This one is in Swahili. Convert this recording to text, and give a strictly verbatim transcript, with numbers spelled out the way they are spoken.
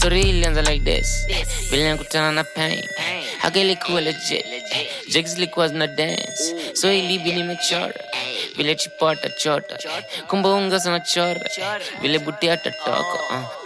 story ilianza like this. Vile nikutana na pain, haka ilikuwa legit. Jigs ilikuwa zina dance, so ilibi nimechora. Vile chipota chota, kumbe unga sana chora. Vile buti atatoka, uh.